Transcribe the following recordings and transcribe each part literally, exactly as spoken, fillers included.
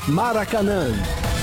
Maracanã.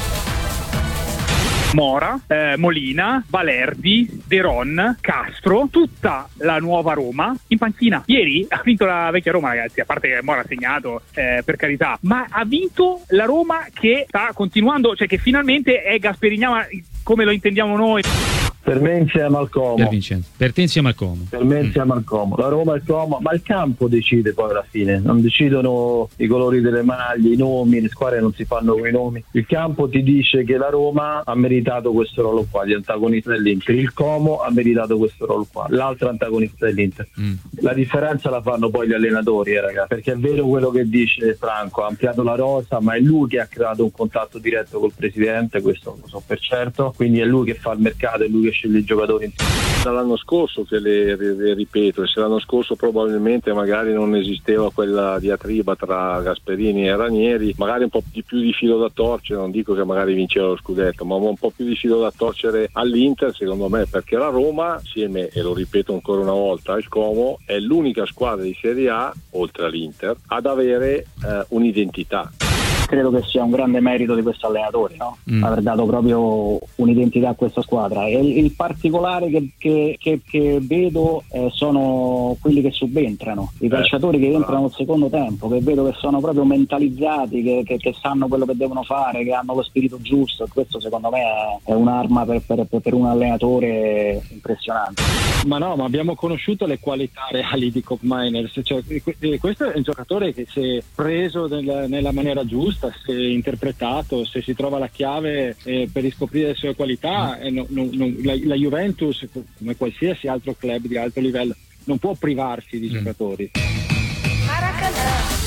Mora, eh, Molina, Valerdi, De Ron, Castro, tutta la nuova Roma in panchina. Ieri ha vinto la vecchia Roma, ragazzi, a parte che Mora ha segnato, eh, per carità, ma ha vinto la Roma che sta continuando, cioè che finalmente è Gasperiniana come lo intendiamo noi. Per me insieme al Como. Per Vincenzo. Per te insieme al Como. Per me insieme mm. al Como. La Roma e il Como, ma il campo decide poi alla fine. Non decidono i colori delle maglie, i nomi, le squadre non si fanno con i nomi. Il campo ti dice che la Roma ha meritato questo ruolo qua di antagonista dell'Inter. Il Como ha meritato questo ruolo qua, l'altro antagonista dell'Inter. Mm. La differenza la fanno poi gli allenatori, eh, ragazzi. Perché è vero quello che dice Franco, ha ampliato la rosa, ma è lui che ha creato un contatto diretto col presidente, questo lo so per certo. Quindi è lui che fa il mercato, è lui che sceglie i giocatori. Dall'anno scorso che le, le ripeto, e se l'anno scorso probabilmente magari non esisteva quella diatriba tra Gasperini e Ranieri, magari un po' di più di filo da torcere, non dico che magari vinceva lo scudetto, ma un po' più di filo da torcere all'Inter, secondo me, perché la Roma, assieme, e lo ripeto ancora una volta, al Como, è l'unica squadra di Serie A, oltre all'Inter, ad avere eh, un'identità. Credo che sia un grande merito di questo allenatore, no? Mm. Aver dato proprio un'identità a questa squadra. E il, il particolare che, che, che, che vedo eh, sono quelli che subentrano, i calciatori eh, che entrano al secondo tempo, che vedo che sono proprio mentalizzati, che, che, che sanno quello che devono fare, che hanno lo spirito giusto, e questo secondo me è, è un'arma per, per, per un allenatore impressionante. Ma no, ma abbiamo conosciuto le qualità reali di Koopmeiners, cioè, questo è un giocatore che si è preso nel, nella maniera giusta, se interpretato, se si trova la chiave eh, per riscoprire le sue qualità, eh, no, no, no, la, la Juventus, come qualsiasi altro club di alto livello, non può privarsi di mm. giocatori. Maracanã.